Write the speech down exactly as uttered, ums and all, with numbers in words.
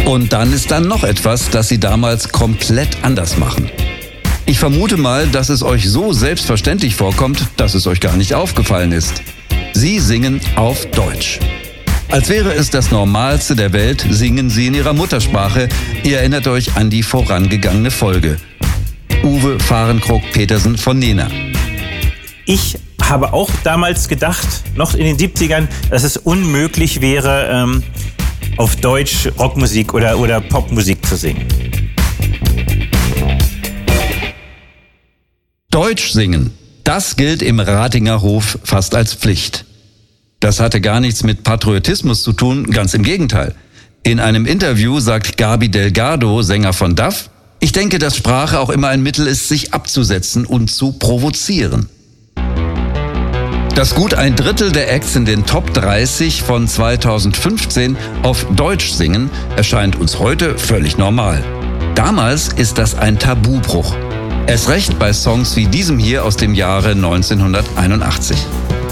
Und dann ist dann noch etwas, das sie damals komplett anders machen. Ich vermute mal, dass es euch so selbstverständlich vorkommt, dass es euch gar nicht aufgefallen ist. Sie singen auf Deutsch. Als wäre es das Normalste der Welt, singen sie in ihrer Muttersprache. Ihr erinnert euch an die vorangegangene Folge. Uwe Fahrenkrog-Petersen von Nena. Ich habe auch damals gedacht, noch in den siebzigern, dass es unmöglich wäre, ähm, auf Deutsch Rockmusik oder, oder Popmusik zu singen. Deutsch singen, das gilt im Ratinger Hof fast als Pflicht. Das hatte gar nichts mit Patriotismus zu tun, ganz im Gegenteil. In einem Interview sagt Gabi Delgado, Sänger von D A F, ich denke, dass Sprache auch immer ein Mittel ist, sich abzusetzen und zu provozieren. Dass gut ein Drittel der Acts in den Top dreißig von zweitausendfünfzehn auf Deutsch singen, erscheint uns heute völlig normal. Damals ist das ein Tabubruch. Erst recht bei Songs wie diesem hier aus dem Jahre neunzehnhunderteinundachtzig.